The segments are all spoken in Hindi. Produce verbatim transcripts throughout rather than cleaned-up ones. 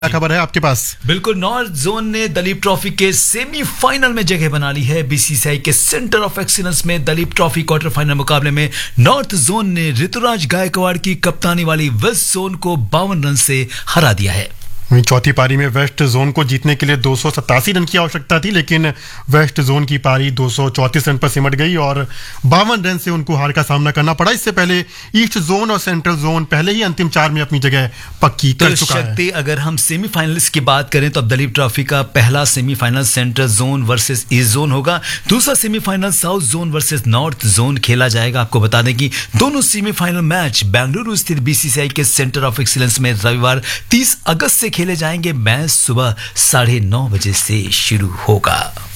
क्या खबर है आपके पास? बिल्कुल, नॉर्थ जोन ने दलीप ट्रॉफी के सेमीफाइनल में जगह बना ली है। बीसीसीआई के सेंटर ऑफ एक्सीलेंस में दलीप ट्रॉफी क्वार्टर फाइनल मुकाबले में नॉर्थ जोन ने ऋतुराज गायकवाड़ की कप्तानी वाली वेस्ट जोन को बावन रन से हरा दिया है। चौथी पारी में वेस्ट जोन को जीतने के लिए दो सौ सतासी रन की आवश्यकता थी, लेकिन वेस्ट जोन की पारी दो सौ चौंतीस रन पर सिमट गई और बावन रन से उनको हार का सामना करना पड़ा। इससे पहले ईस्ट जोन और सेंट्रल जोन पहले ही अंतिम चार में अपनी जगह पक्की कर चुका है। शक्ति, अगर हम सेमीफाइनलिस्ट की बात करें तो अब दलीप ट्रॉफी का पहला semifinal central zone versus east zone होगा। दूसरा semifinal south zone versus north zone खेला जाएगा। आपको बता दें कि दोनों सेमीफाइनल मैच बेंगलुरु स्थित बीसीसीआई के सेंटर ऑफ एक्सीलेंस में रविवार तीस अगस्त से खेले जाएंगे। मैच सुबह साढ़े नौ बजे से शुरू होगा।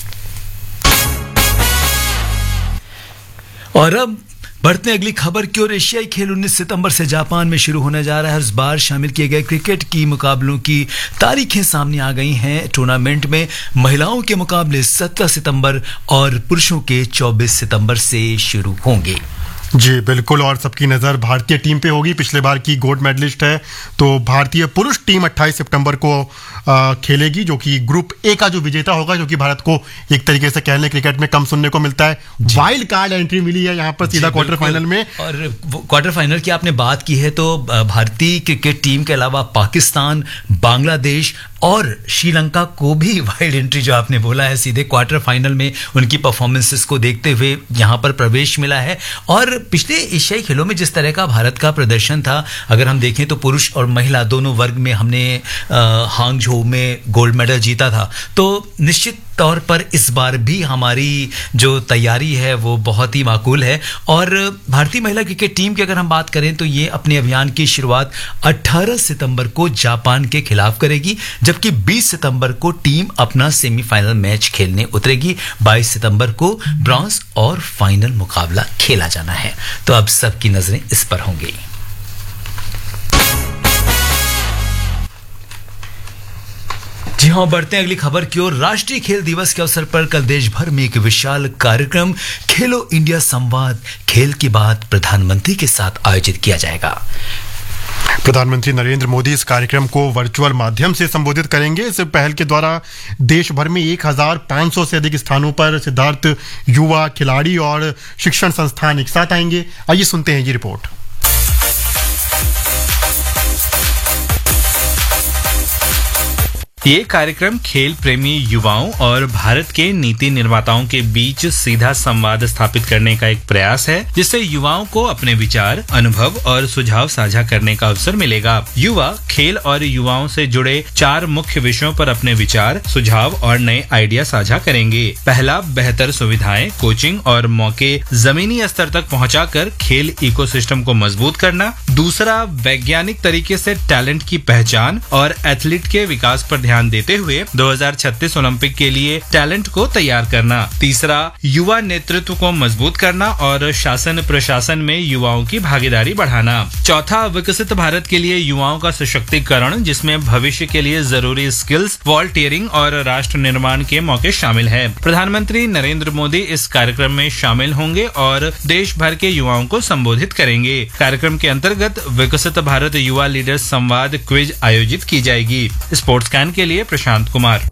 और अब बढ़ते अगली खबर की ओर। एशियाई खेल उन्नीस सितंबर से जापान में शुरू होने जा रहा है। इस बार शामिल किए गए क्रिकेट की मुकाबलों की तारीखें सामने आ गई हैं। टूर्नामेंट में महिलाओं के मुकाबले सत्रह सितंबर और पुरुषों के चौबीस सितंबर से शुरू होंगे। जी बिल्कुल, और सबकी नज़र भारतीय टीम पे होगी। पिछले बार की गोल्ड मेडलिस्ट है, तो भारतीय पुरुष टीम अट्ठाईस सितंबर को आ, खेलेगी, जो कि ग्रुप ए का जो विजेता होगा, जो कि भारत को एक तरीके से कहने क्रिकेट में कम सुनने को मिलता है। वाइल्ड कार्ड एंट्री मिली है यहाँ पर सीधा क्वार्टर फाइनल में। और क्वार्टर फाइनल की आपने बात की है तो भारतीय क्रिकेट टीम के अलावा पाकिस्तान, बांग्लादेश और श्रीलंका को भी वाइल्ड एंट्री, जो आपने बोला है, सीधे क्वार्टर फाइनल में उनकी परफॉर्मेंसेस को देखते हुए यहाँ पर प्रवेश मिला है। और पिछले एशियाई खेलों में जिस तरह का भारत का प्रदर्शन था, अगर हम देखें तो पुरुष और महिला दोनों वर्ग में हमने हांगझो में गोल्ड मेडल जीता था, तो निश्चित तौर पर इस बार भी हमारी जो तैयारी है वो बहुत ही माकूल है। और भारतीय महिला क्रिकेट टीम की अगर हम बात करें तो ये अपने अभियान की शुरुआत अठारह सितंबर को जापान के खिलाफ करेगी, जबकि बीस सितंबर को टीम अपना सेमीफाइनल मैच खेलने उतरेगी। बाईस सितंबर को ब्रॉन्ज और फाइनल मुकाबला खेला जाना है। तो अब सबकी नजरें इस पर होंगी। जी हाँ, बढ़ते हैं अगली खबर की ओर। राष्ट्रीय खेल दिवस के अवसर पर कल देश भर में एक विशाल कार्यक्रम खेलो इंडिया संवाद खेल की बात प्रधानमंत्री के साथ आयोजित किया जाएगा। प्रधानमंत्री नरेंद्र मोदी इस कार्यक्रम को वर्चुअल माध्यम से संबोधित करेंगे। इस पहल के द्वारा देश भर में एक हजार पाँच सौ से अधिक स्थानों पर सिद्धार्थ युवा खिलाड़ी और शिक्षण संस्थान एक साथ आएंगे। आइए सुनते हैं ये रिपोर्ट। ये कार्यक्रम खेल प्रेमी युवाओं और भारत के नीति निर्माताओं के बीच सीधा संवाद स्थापित करने का एक प्रयास है, जिससे युवाओं को अपने विचार, अनुभव और सुझाव साझा करने का अवसर मिलेगा। युवा खेल और युवाओं से जुड़े चार मुख्य विषयों पर अपने विचार, सुझाव और नए आइडिया साझा करेंगे। पहला, बेहतर सुविधाएं, कोचिंग और मौके जमीनी स्तर तक पहुंचाकर खेल इकोसिस्टम को मजबूत करना। दूसरा, वैज्ञानिक तरीके से टैलेंट की पहचान और एथलीट के विकास पर ध्यान देते हुए दो हज़ार छत्तीस ओलंपिक के लिए टैलेंट को तैयार करना। तीसरा, युवा नेतृत्व को मजबूत करना और शासन प्रशासन में युवाओं की भागीदारी बढ़ाना। चौथा, विकसित भारत के लिए युवाओं का सशक्तिकरण, जिसमें भविष्य के लिए जरूरी स्किल्स, वॉलंटियरिंग और राष्ट्र निर्माण के मौके शामिल है। प्रधानमंत्री नरेंद्र मोदी इस कार्यक्रम में शामिल होंगे और देश भर के युवाओं को संबोधित करेंगे। कार्यक्रम के अंतर्गत विकसित भारत युवा लीडर संवाद क्विज आयोजित की जाएगी। स्पोर्ट्स कैन के लिए प्रशांत कुमार।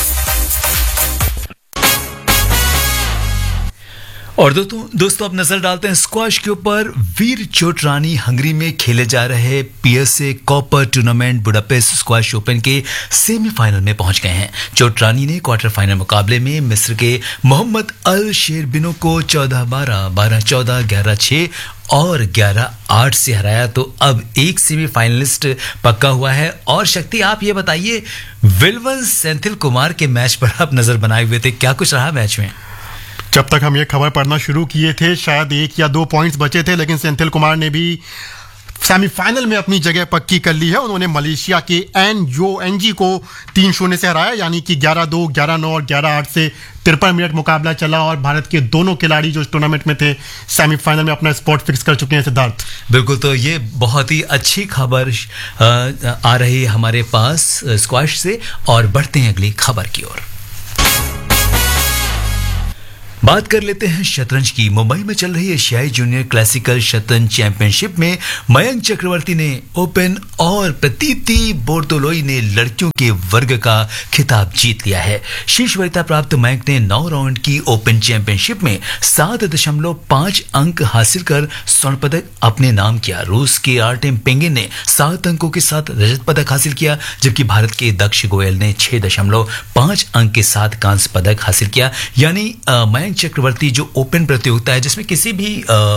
और दोस्तों दोस्तों अब नजर डालते हैं स्क्वाश के ऊपर। वीर चोटरानी हंगरी में खेले जा रहे PSA copper tournament Budapest squash open के सेमीफाइनल में पहुंच गए हैं। चोटरानी ने क्वार्टर फाइनल मुकाबले में मिस्र के मोहम्मद अल शेरबिनो को चौदह बारह, बारह चौदह, ग्यारह छह और ग्यारह आठ से हराया। तो अब एक सेमीफाइनलिस्ट पक्का हुआ है। और शक्ति, आप ये बताइए, विल्वन सेंथिल कुमार के मैच पर आप नजर बनाए हुए थे, क्या कुछ रहा मैच में? जब तक हम ये खबर पढ़ना शुरू किए थे शायद एक या दो पॉइंट्स बचे थे, लेकिन सेंथिल कुमार ने भी सेमीफाइनल में अपनी जगह पक्की कर ली है। उन्होंने मलेशिया के एन जो एनजी को तीन शून्य से हराया, यानी कि ग्यारह दो, ग्यारह नौ और ग्यारह आठ से तिरपन मिनट मुकाबला चला। और भारत के दोनों खिलाड़ी जो इस टूर्नामेंट में थे सेमीफाइनल में अपना स्पॉट फिक्स कर चुके हैं। सिद्धार्थ, बिल्कुल, तो ये बहुत ही अच्छी खबर आ रही है हमारे पास स्क्वाश से। और बढ़ते हैं अगली खबर की ओर। बात कर लेते हैं शतरंज की। मुंबई में चल रही एशियाई जूनियर क्लासिकल शतरंज चैंपियनशिप में मयंक चक्रवर्ती ने ओपन और प्रतीति बोर्दोलोई ने लड़कियों के वर्ग का खिताब जीत लिया है। शीर्ष वरीयता प्राप्त मयंक ने नौ राउंड की ओपन चैंपियनशिप में सात दशमलव पांच अंक हासिल कर स्वर्ण पदक अपने नाम किया। रूस के आर्टेम पेंगिन ने सात अंकों के साथ रजत पदक हासिल किया, जबकि भारत के दक्ष गोयल ने छह दशमलव पांच अंक के साथ कांस्य पदक हासिल किया। यानी मयंक चक्रवर्ती जो ओपन प्रतियोगिता है जिसमें किसी भी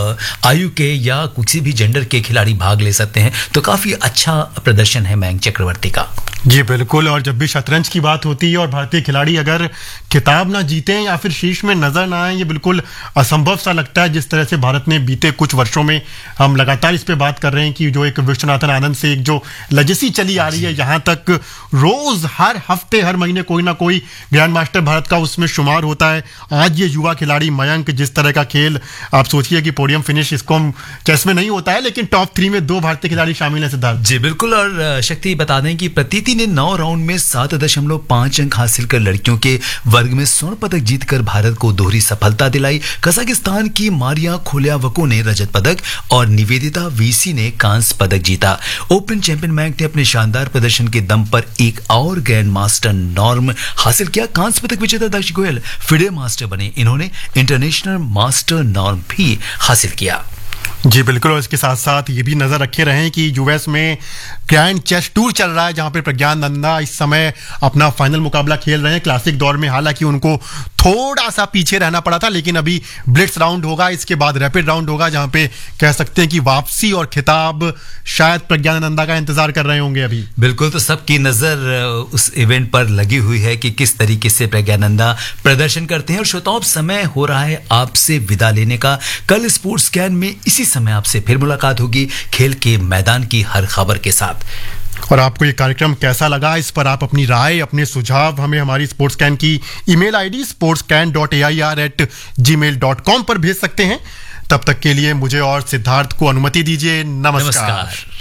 आयु के या किसी भी जेंडर के खिलाड़ी भाग ले सकते हैं, तो काफी अच्छा प्रदर्शन है मयंक चक्रवर्ती का। जी बिल्कुल, और जब भी शतरंज की बात होती है और भारतीय खिलाड़ी अगर खिताब ना जीते या फिर शीर्ष में नजर ना आए, ये बिल्कुल असंभव सा लगता है। जिस तरह से भारत ने बीते कुछ वर्षों में, हम लगातार इस पे बात कर रहे हैं कि जो एक विश्वनाथन आनंद से एक जो लेजेसी चली आ रही है, यहाँ तक रोज हर हफ्ते हर महीने कोई ना कोई ग्रैंड मास्टर भारत का उसमें शुमार होता है। आज ये युवा खिलाड़ी मयंक, जिस तरह का खेल, आप सोचिए कि पोडियम फिनिश इसको हम चेस में नहीं होता है, लेकिन टॉप थ्री में दो भारतीय खिलाड़ी शामिल हैं सिद्धार्थ। जी बिल्कुल, और शक्ति बता दें कि प्रतीति ने नौ राउंड में सात दशमलव पांच अंक हासिल कर लड़कियों के वर्ग में स्वर्ण पदक जीतकर भारत को दोहरी सफलता दिलाई। कजाकिस्तान की मारिया खोल्यावको ने रजत पदक और निवेदिता वीसी ने कांस्य पदक जीता। ओपन चैंपियन मयंक ने अपने शानदार प्रदर्शन के दम पर एक और ग्रैंड मास्टर नॉर्म हासिल किया। कांस्य पदक विजेता दक्ष गोयल फिडे मास्टर बने। इन्होंने इंटरनेशनल मास्टर नॉर्म भी हासिल किया। जी बिल्कुल, और इसके साथ साथ ये भी नजर रखे रहें कि यूएस में ग्रैंड चेस टूर चल रहा है, जहां पे प्रज्ञान नंदा इस समय अपना फाइनल मुकाबला खेल रहे हैं क्लासिक दौर में। हालांकि उनको थोड़ा सा पीछे रहना पड़ा था, लेकिन अभी ब्लिट्स राउंड होगा, इसके बाद रैपिड राउंड होगा, जहां पे कह सकते हैं कि वापसी और खिताब शायद प्रज्ञान नंदा का इंतजार कर रहे होंगे अभी। बिल्कुल, तो सबकी नजर उस इवेंट पर लगी हुई है कि किस तरीके से प्रज्ञानंदा प्रदर्शन करते हैं। और श्रोताओं, समय हो रहा है आपसे विदा लेने का। कल स्पोर्ट्स स्कैन में इसी समय आपसे फिर मुलाकात होगी खेल के मैदान की हर खबर के साथ। और आपको ये कार्यक्रम कैसा लगा, इस पर आप अपनी राय, अपने सुझाव हमें हमारी स्पोर्ट्स कैन की email ID sports can dot A I R eight ji mail dot com पर भेज सकते हैं। तब तक के लिए मुझे और सिद्धार्थ को अनुमति दीजिए। नमस्कार, नमस्कार।